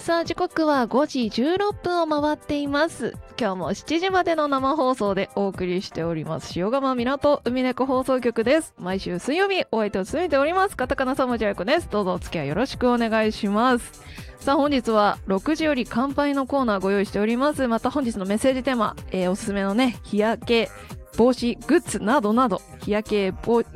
さあ時刻は5時16分を回っています。今日も7時までの生放送でお送りしております塩釜港海猫放送局です。毎週水曜日お相手を務めておりますカタカナ3文字あやこです。どうぞお付き合いよろしくお願いします。さあ本日は6時より乾杯のコーナーご用意しております。また本日のメッセージテーマ、おすすめのね日焼け防止グッズなどなど日焼け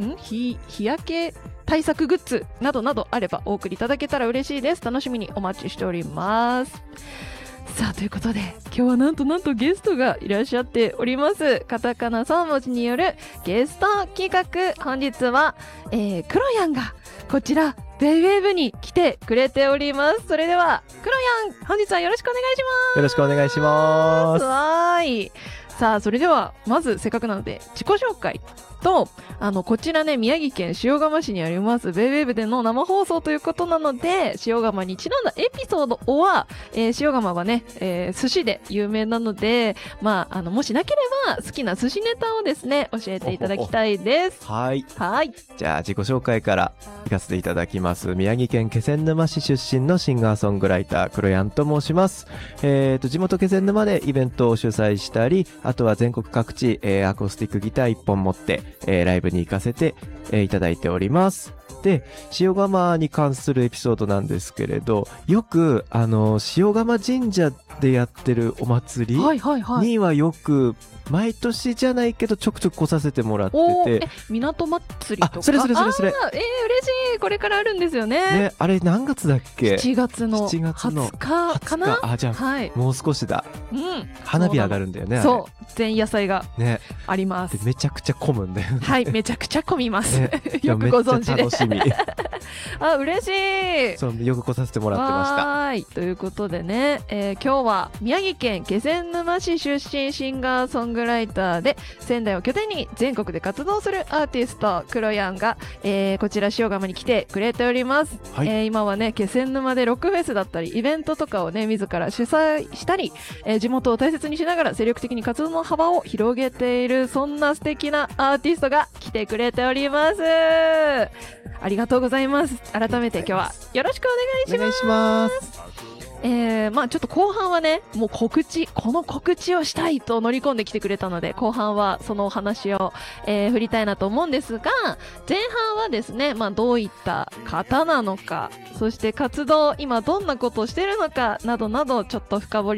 対策グッズなどなどあればお送りいただけたら嬉しいです。楽しみにお待ちしております。さあということで今日はなんとゲストがいらっしゃっております。カタカナ3文字によるゲスト企画、本日は、クロヤンがこちらベイウェーブに来てくれております。それではクロヤン本日はよろしくお願いします。 よろしくお願いします。 はーい。さあそれではまずせっかくなので自己紹介とこちらね宮城県塩釜市にありますベイウェーブでの生放送ということなので塩釜にちなんだエピソードは、塩釜はね、寿司で有名なのでもしなければ好きな寿司ネタをですね教えていただきたいです。 はい。 はい。 じゃあ自己紹介から行かせていただきます。宮城県気仙沼市出身のシンガーソングライタークロヤンと申します。地元気仙沼でイベントを主催したり、あとは全国各地、アコースティックギター1本持ってライブに行かせて、いただいております。で、塩釜に関するエピソードなんですけれど、よく塩釜神社でやってるお祭りにはよく毎年じゃないけどちょくちょく来させてもらってて、 港祭りとか、 それ嬉しい、これからあるんですよね。 ね、あれ何月だっけ ？7月の 20 日かな。 じゃあ、 はい、 もう少しだ。花火上がるんだよね。 そう、前夜祭があります。 めちゃくちゃ混むんだよね。 はい、めちゃくちゃ混みます。よくご存知で。 楽しみ。 嬉しい。 そう、よく来させてもらってました。 はい、ということでね、今日は宮城県気仙沼市出身シンガーソングライターで仙台を拠点に全国で活動するアーティストクロヤンが、こちら塩釜に来てくれております。はい、今はね気仙沼でロックフェスだったりイベントとかをね自ら主催したり、地元を大切にしながら精力的に活動の幅を広げている、そんな素敵なアーティストが来てくれております。ありがとうございます。改めて今日はよろしくお願いします。ちょっと後半はねもうこの告知をしたいと乗り込んできてくれたので、後半はそのお話を、振りたいなと思うんですが、前半はですねどういった方なのか、そして活動今どんなことをしているのかなどなどちょっと深掘り